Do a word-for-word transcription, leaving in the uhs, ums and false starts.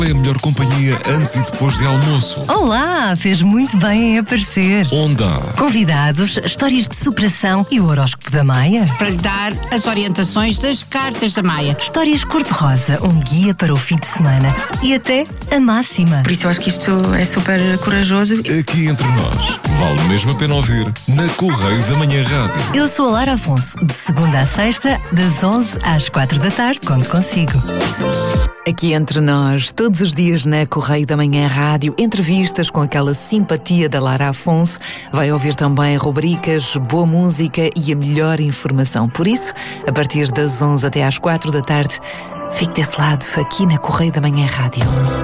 É a melhor companhia antes e depois de almoço. Olá, fez muito bem em aparecer. Onde há Convidados, histórias de superação e o horóscopo da Maia. Para lhe dar as orientações das cartas da Maia. Histórias cor-de-rosa, um guia para o fim de semana. E até a máxima. Por isso eu acho que isto é super corajoso. Aqui entre nós. Vale mesmo a pena ouvir na Correio da Manhã Rádio. Eu sou a Lara Afonso, de segunda a sexta, das onze às quatro da tarde, conto consigo. Aqui entre nós, todos os dias na Correio da Manhã Rádio, entrevistas com aquela simpatia da Lara Afonso. Vai ouvir também rubricas, boa música e a melhor informação. Por isso, a partir das onze até às quatro da tarde, fique desse lado, aqui na Correio da Manhã Rádio.